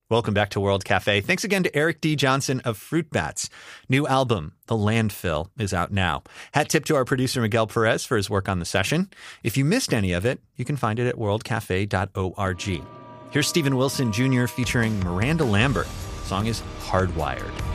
Welcome back to World Cafe. Thanks again to Eric D. Johnson of Fruit Bats. New album, The Landfill, is out now. Hat tip to our producer Miguel Perez for his work on the session. If you missed any of it, you can find it at worldcafe.org. Here's Stephen Wilson Jr. featuring Miranda Lambert. The song is Hardwired.